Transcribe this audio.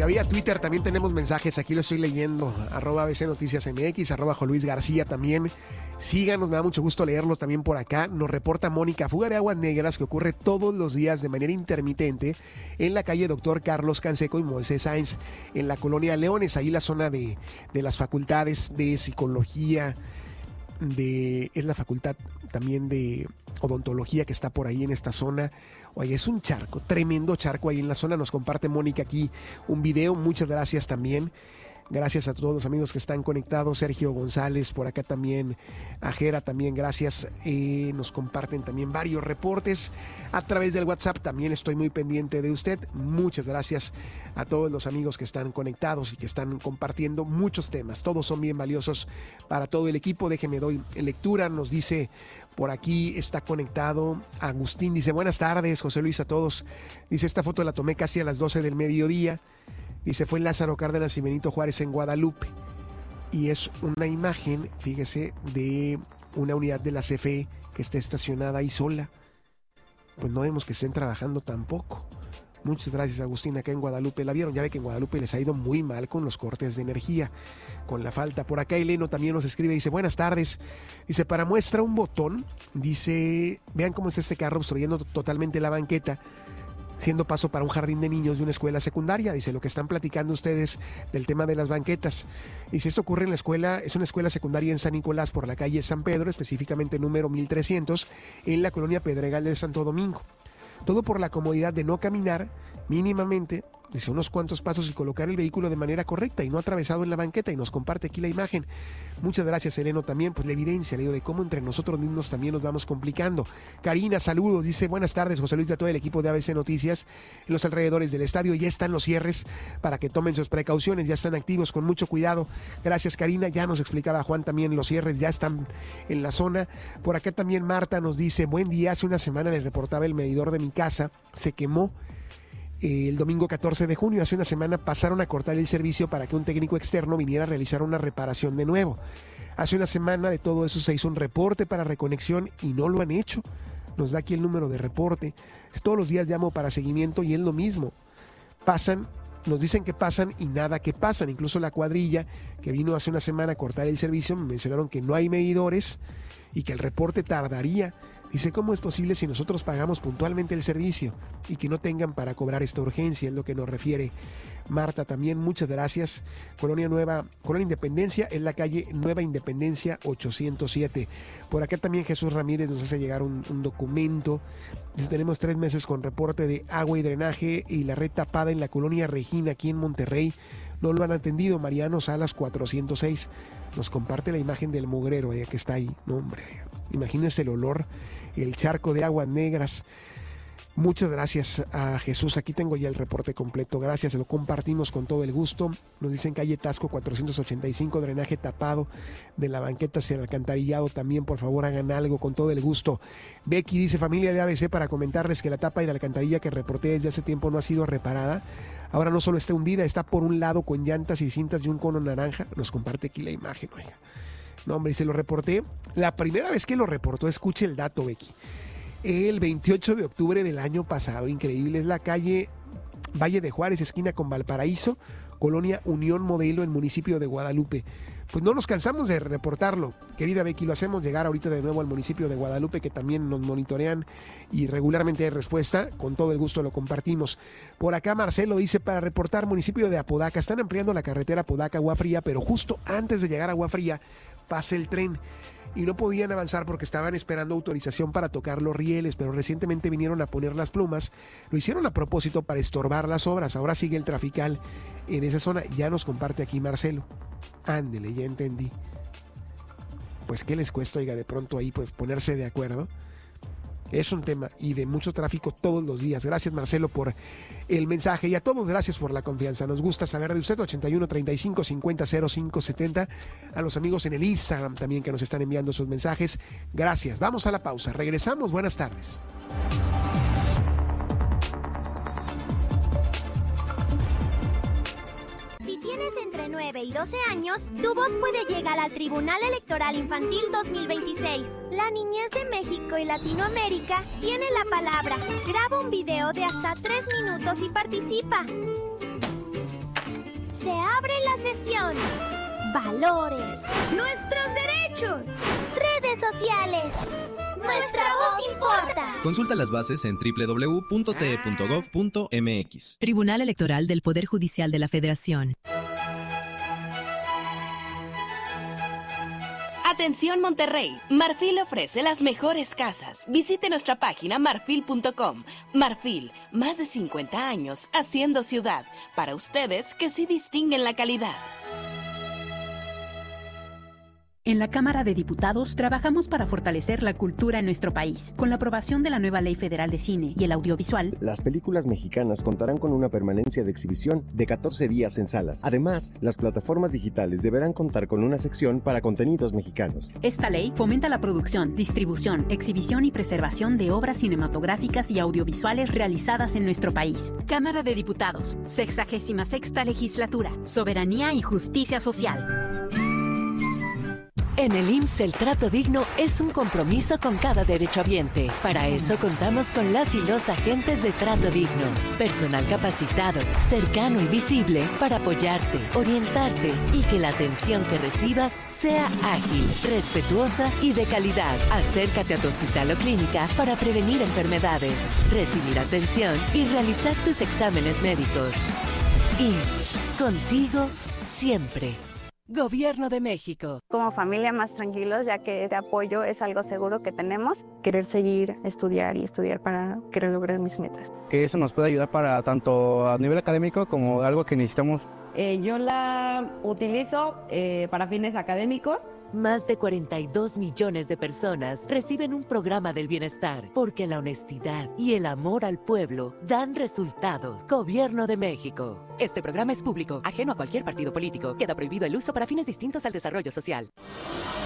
Oiga, vía Twitter también tenemos mensajes, aquí lo estoy leyendo, @ABC Noticias MX, @Luis García también. Síganos, me da mucho gusto leerlos también por acá. Nos reporta Mónica, fuga de aguas negras que ocurre todos los días de manera intermitente en la calle Doctor Carlos Canseco y Moisés Sáenz, en la colonia Leones, ahí la zona de las facultades de psicología, es la facultad también de odontología que está por ahí en esta zona. Oye, es un charco, tremendo charco ahí en la zona. Nos comparte Mónica aquí un video, muchas gracias también. Gracias a todos los amigos que están conectados. Sergio González, por acá también. Ajera también, gracias. Nos comparten también varios reportes a través del WhatsApp. También estoy muy pendiente de usted. Muchas gracias a todos los amigos que están conectados y que están compartiendo muchos temas. Todos son bien valiosos para todo el equipo. Déjeme doy lectura. Nos dice por aquí, está conectado Agustín. Dice, buenas tardes, José Luis, a todos. Dice, esta foto la tomé casi a las 12 del mediodía. Dice, fue en Lázaro Cárdenas y Benito Juárez en Guadalupe. Y es una imagen, fíjese, de una unidad de la CFE que está estacionada ahí sola. Pues no vemos que estén trabajando tampoco. Muchas gracias, Agustín, acá en Guadalupe. La vieron, ya ve que en Guadalupe les ha ido muy mal con los cortes de energía, con la falta. Por acá Eleno también nos escribe, dice, buenas tardes. Dice, para muestra un botón, dice, vean cómo está este carro obstruyendo totalmente la banqueta, siendo paso para un jardín de niños de una escuela secundaria. Dice, lo que están platicando ustedes del tema de las banquetas. Dice, esto ocurre en la escuela, es una escuela secundaria en San Nicolás por la calle San Pedro, específicamente número 1300, en la colonia Pedregal de Santo Domingo. Todo por la comodidad de no caminar mínimamente, dice, unos cuantos pasos y colocar el vehículo de manera correcta y no atravesado en la banqueta, y nos comparte aquí la imagen. Muchas gracias, Eleno, también, pues la evidencia, le digo, de cómo entre nosotros mismos también nos vamos complicando. Karina, saludos, dice, buenas tardes, José Luis, de todo el equipo de ABC Noticias. En los alrededores del estadio ya están los cierres para que tomen sus precauciones, ya están activos, con mucho cuidado. Gracias, Karina, ya nos explicaba Juan también, los cierres ya están en la zona. Por acá también Marta nos dice, buen día, hace una semana le reportaba el medidor de mi casa, se quemó. El domingo 14 de junio, hace una semana, pasaron a cortar el servicio para que un técnico externo viniera a realizar una reparación de nuevo. Hace una semana de todo eso se hizo un reporte para reconexión y no lo han hecho. Nos da aquí el número de reporte. Todos los días llamo para seguimiento y es lo mismo. Pasan, nos dicen que pasan y nada que pasan. Incluso la cuadrilla que vino hace una semana a cortar el servicio me mencionaron que no hay medidores y que el reporte tardaría. Dice, ¿cómo es posible si nosotros pagamos puntualmente el servicio y que no tengan para cobrar esta urgencia? Es lo que nos refiere Marta también. Muchas gracias. Colonia Independencia, en la calle Nueva Independencia 807. Por acá también Jesús Ramírez nos hace llegar un documento. Dice, tenemos 3 meses con reporte de agua y drenaje y la red tapada en la colonia Regina, aquí en Monterrey. No lo han atendido. Mariano Salas 406. Nos comparte la imagen del mugrero que está ahí. No, hombre, imagínense el olor, el charco de aguas negras. Muchas gracias a Jesús. Aquí tengo ya el reporte completo. Gracias, lo compartimos con todo el gusto. Nos dicen calle Tasco 485, drenaje tapado de la banqueta hacia el alcantarillado. También, por favor, hagan algo con todo el gusto. Becky dice, familia de ABC, para comentarles que la tapa de la alcantarilla que reporté desde hace tiempo no ha sido reparada. Ahora no solo está hundida, está por un lado con llantas y cintas y un cono naranja. Nos comparte aquí la imagen, oiga. No, hombre, y se lo reporté. La primera vez que lo reportó, escuche el dato, Becky. El 28 de octubre del año pasado, increíble, es la calle Valle de Juárez, esquina con Valparaíso, colonia Unión Modelo, en municipio de Guadalupe. Pues no nos cansamos de reportarlo, querida Becky, lo hacemos llegar ahorita de nuevo al municipio de Guadalupe, que también nos monitorean y regularmente hay respuesta, con todo el gusto lo compartimos. Por acá Marcelo dice, para reportar municipio de Apodaca, están ampliando la carretera Apodaca-Agua Fría, pero justo antes de llegar a Agua Fría pasa el tren y no podían avanzar porque estaban esperando autorización para tocar los rieles, pero recientemente vinieron a poner las plumas. Lo hicieron a propósito para estorbar las obras. Ahora sigue el trafical en esa zona. Ya nos comparte aquí Marcelo. Ándele, ya entendí. Pues qué les cuesta, oiga, de pronto ahí pues ponerse de acuerdo. Es un tema y de mucho tráfico todos los días. Gracias, Marcelo, por el mensaje, y a todos gracias por la confianza. Nos gusta saber de usted. 81 35 50 05 70. A los amigos en el Instagram también que nos están enviando sus mensajes. Gracias. Vamos a la pausa. Regresamos. Buenas tardes. Entre 9 y 12 años, tu voz puede llegar al Tribunal Electoral Infantil 2026. La niñez de México y Latinoamérica tiene la palabra. Graba un video de hasta 3 minutos y participa. Se abre la sesión. Valores. Nuestros derechos. Redes sociales. Nuestra voz importa. Consulta las bases en www.te.gov.mx. Tribunal Electoral del Poder Judicial de la Federación. Atención Monterrey, Marfil ofrece las mejores casas. Visite nuestra página marfil.com. Marfil, más de 50 años haciendo ciudad. Para ustedes que sí distinguen la calidad. En la Cámara de Diputados trabajamos para fortalecer la cultura en nuestro país. Con la aprobación de la nueva Ley Federal de Cine y el Audiovisual, las películas mexicanas contarán con una permanencia de exhibición de 14 días en salas. Además, las plataformas digitales deberán contar con una sección para contenidos mexicanos. Esta ley fomenta la producción, distribución, exhibición y preservación de obras cinematográficas y audiovisuales realizadas en nuestro país. Cámara de Diputados, 66ª Legislatura, Soberanía y Justicia Social. En el IMSS el trato digno es un compromiso con cada derechohabiente. Para eso contamos con las y los agentes de trato digno. Personal capacitado, cercano y visible para apoyarte, orientarte y que la atención que recibas sea ágil, respetuosa y de calidad. Acércate a tu hospital o clínica para prevenir enfermedades, recibir atención y realizar tus exámenes médicos. IMSS, contigo siempre. Gobierno de México. Como familia más tranquilos, ya que este apoyo es algo seguro que tenemos. Querer seguir, estudiar para querer lograr mis metas. Que eso nos puede ayudar para tanto a nivel académico como algo que necesitamos. Yo la utilizo para fines académicos. Más de 42 millones de personas reciben un programa del bienestar porque la honestidad y el amor al pueblo dan resultados. Gobierno de México. Este programa es público, ajeno a cualquier partido político. Queda prohibido el uso para fines distintos al desarrollo social.